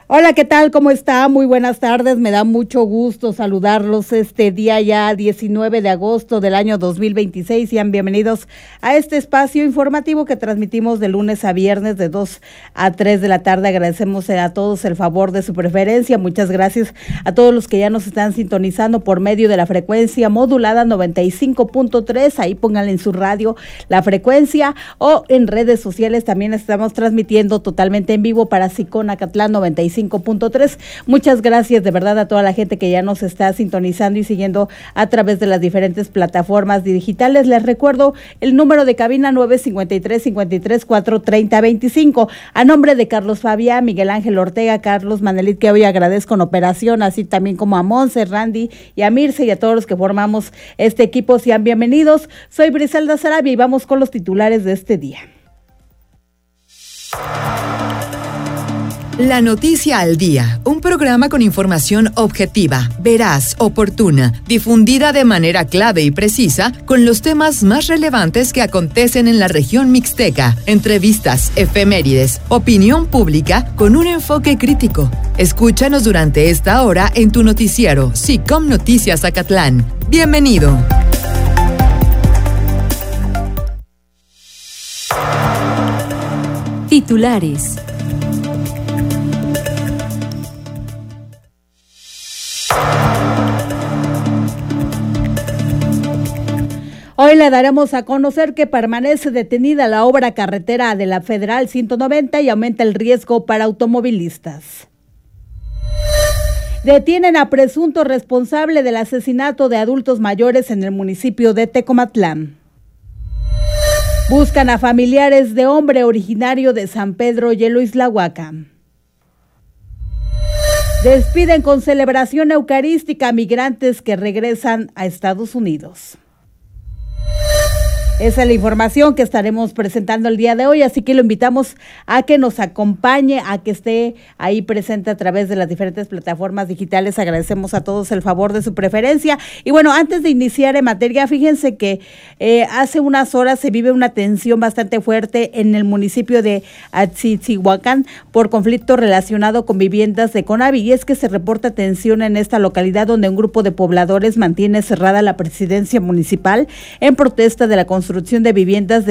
Hola, ¿qué tal? ¿Cómo está? Muy buenas tardes. Me da mucho gusto saludarlos este día ya 19 de agosto del año 2026. Sean bienvenidos a este espacio informativo que transmitimos de lunes a viernes de 2 a 3 de la tarde. Agradecemos a todos el favor de su preferencia. Muchas gracias a todos los que ya nos están sintonizando por medio de la frecuencia modulada 95.3. Ahí pónganle en su radio la frecuencia o en redes sociales. También estamos transmitiendo totalmente en vivo para Sicón Acatlán 95.3. Muchas gracias de verdad a toda la gente que ya nos está sintonizando y siguiendo a través de las diferentes plataformas digitales. Les recuerdo el número de cabina 953-53-430-25. A nombre de Carlos Fabián, Miguel Ángel Ortega, Carlos Manelit, que hoy agradezco en operación, así también como a Monse, Randy y a Mirce y a todos los que formamos este equipo. Sean bienvenidos. Soy Briselda Sarabia y vamos con los titulares de este día. La Noticia al Día, un programa con información objetiva, veraz, oportuna, difundida de manera clave y precisa con los temas más relevantes que acontecen en la región mixteca, entrevistas, efemérides, opinión pública con un enfoque crítico. Escúchanos durante esta hora en tu noticiero Sicom Noticias Acatlán. Bienvenido. Titulares. Hoy le daremos a conocer que permanece detenida la obra carretera de la Federal 190 y aumenta el riesgo para automovilistas. Detienen a presunto responsable del asesinato de adultos mayores en el municipio de Tecomatlán. Buscan a familiares de hombre originario de San Pedro Yeloislahuaca. Despiden con celebración eucarística a migrantes que regresan a Estados Unidos. Esa es la información que estaremos presentando el día de hoy, así que lo invitamos a que nos acompañe, a que esté ahí presente a través de las diferentes plataformas digitales. Agradecemos a todos el favor de su preferencia. Y bueno, antes de iniciar en materia, fíjense que hace unas horas se vive una tensión bastante fuerte en el municipio de Atzitzihuacán por conflicto relacionado con viviendas de Conavi, y es que se reporta tensión en esta localidad donde un grupo de pobladores mantiene cerrada la presidencia municipal en protesta de la construcción de viviendas de